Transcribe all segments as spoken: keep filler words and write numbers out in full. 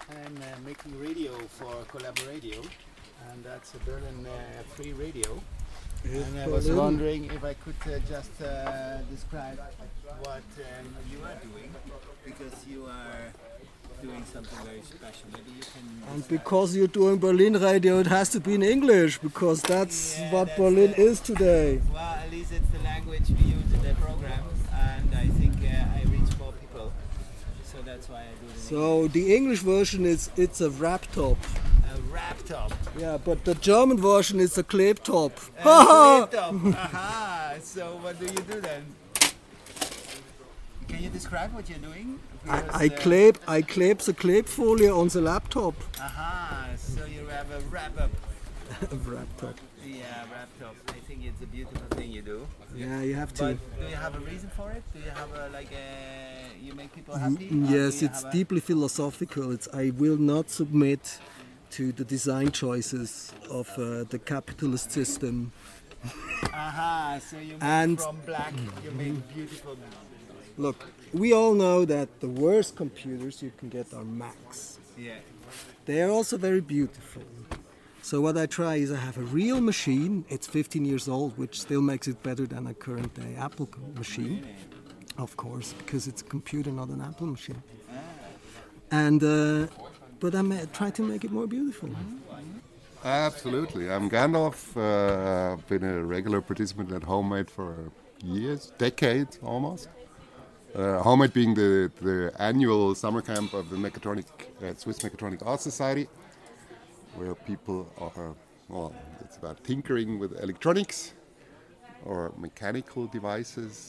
I'm uh, making radio for Collaboradio, and that's a Berlin uh, free radio. And I was wondering if I could uh, just uh, describe what um, you are doing, because you are doing something very special. Maybe you can. And because you're doing Berlin radio, it has to be in English, because that's yeah, what that's Berlin the, is today. Well, at least it's the language we use in the program, and I think uh, I reach more people, so that's why I do it. So English. the English version is it's a rap top. A rap top. Yeah, but the German version is a Kleb top. A Kleb top. Aha. So what do you do then? Can you describe what you're doing? I, I uh, kleb I kleb the Klebfolie on the laptop. Aha. So you have a wrap up. A wrap top. Yeah, wrap top. I think it's a beautiful thing you do. Yeah, you have to. But do you have a reason for it? Do you have a like a you make people happy? Yes, it's deeply philosophical. It's I will not submit to the design choices of uh, the capitalist system. Aha, so you make and from black, you make beautiful. Look, we all know that the worst computers you can get are Macs. Yeah. They are also very beautiful. So what I try is I have a real machine. It's fifteen years old, which still makes it better than a current day Apple machine. Really? Of course, because it's a computer, not an Apple machine. Ah. And uh, but I ma- try to make it more beautiful. Absolutely. I'm Gandalf. Uh, I've been a regular participant at Homemade for years, decades almost. Uh, Homemade being the, the annual summer camp of the Mechatronic, uh, Swiss Mechatronic Art Society, where people are, well, it's about tinkering with electronics or mechanical devices.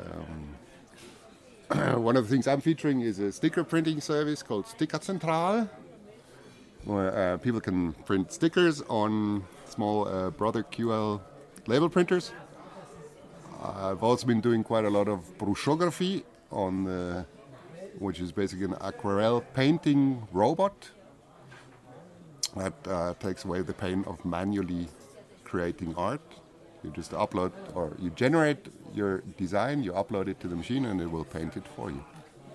Um, one of the things I'm featuring is a sticker printing service called Sticker Central, where uh, people can print stickers on small uh, Brother Q L label printers. I've also been doing quite a lot of brushography, on the, which is basically an aquarelle painting robot that uh, takes away the pain of manually creating art. You just upload, or you generate your design, you upload it to the machine, and it will paint it for you.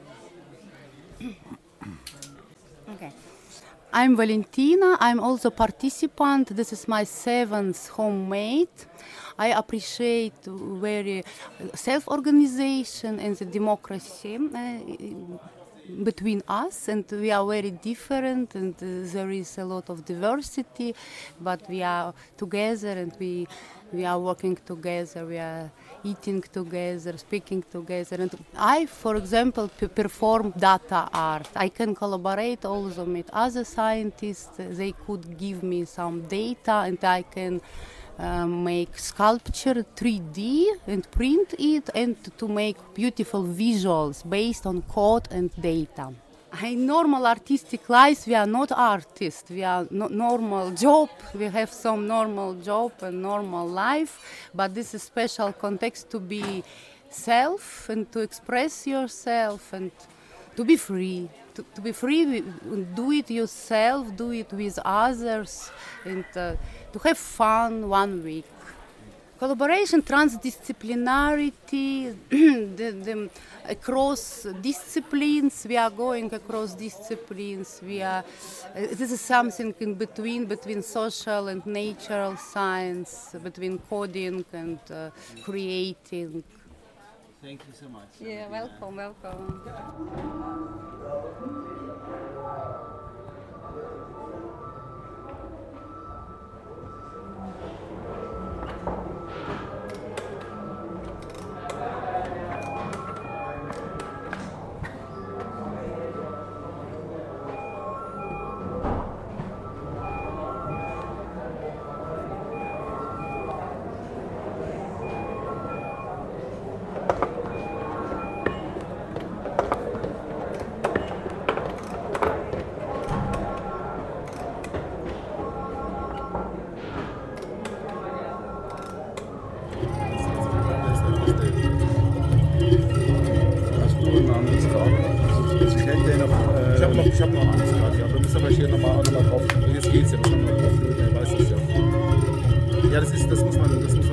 Okay. I'm Valentina. I'm also participant. This is my seventh Homemade. I appreciate very self-organization and the democracy uh, between us, and we are very different, and uh, there is a lot of diversity, but we are together, and we we are working together, we are eating together, speaking together. And I, for example, p- perform data art. I can collaborate also with other scientists. They could give me some data, and I can uh, make sculpture three D and print it, and to make beautiful visuals based on code and data. In normal artistic lives, we are not artists. We are no normal job. We have some normal job and normal life. But this is special context to be self and to express yourself and to be free. To, to be free, do it yourself, do it with others, and uh, to have fun one week. Collaboration, transdisciplinarity, the, the, across disciplines, we are going across disciplines. We are. Uh, this is something in between, between social and natural science, between coding and uh, creating. Thank you so much. Yeah, welcome, welcome. Ich habe noch, ich hab noch einen Antrag, ja. Wir müssen aber hier nochmal noch mal drauf. Jetzt geht's ja, wir können noch drauf, weiß ich ja. Ja, das ist, das muss man, das muss man